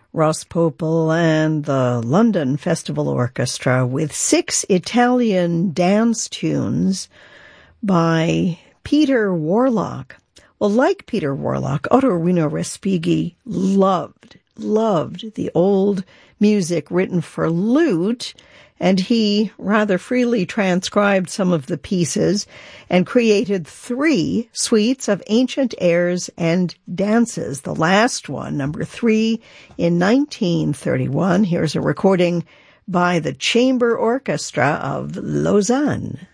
Ross Popel and the London Festival Orchestra with 6 Italian dance tunes by Peter Warlock. Well, like Peter Warlock, Ottorino Respighi loved the old music written for lute, and he rather freely transcribed some of the pieces and created 3 suites of ancient airs and dances. The last one, number 3, in 1931. Here's a recording by the Chamber Orchestra of Lausanne.